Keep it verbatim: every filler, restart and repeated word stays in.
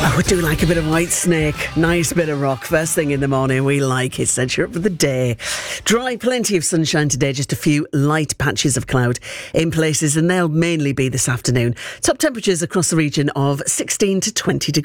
Oh, we do like a bit of White Snake. Nice bit of rock. First thing in the morning, we like it. Set you up for the day. Dry, plenty of sunshine today. Just a few light patches of cloud in places, and they'll mainly be this afternoon. Top temperatures across the region of sixteen to twenty degrees.